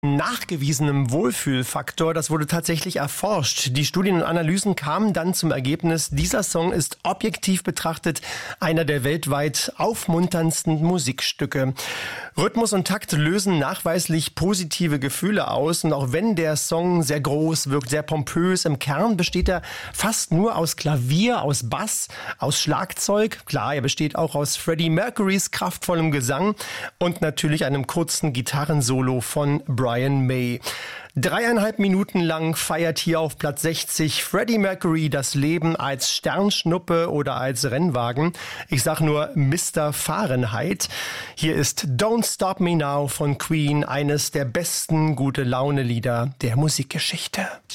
Nachgewiesenem Wohlfühlfaktor, das wurde tatsächlich erforscht. Die Studien und Analysen kamen dann zum Ergebnis, dieser Song ist objektiv betrachtet einer der weltweit aufmunterndsten Musikstücke. Rhythmus und Takt lösen nachweislich positive Gefühle aus und auch wenn der Song sehr groß wirkt, sehr pompös, im Kern besteht er fast nur aus Klavier, aus Bass, aus Schlagzeug. Klar, er besteht auch aus Freddie Mercurys kraftvollem Gesang und natürlich einem kurzen Gitarrensolo von Brian May. 3,5 Minuten lang feiert hier auf Platz 60 Freddie Mercury das Leben als Sternschnuppe oder als Rennwagen. Ich sag nur Mr. Fahrenheit. Hier ist Don't Stop Me Now von Queen, eines der besten Gute-Laune-Lieder der Musikgeschichte.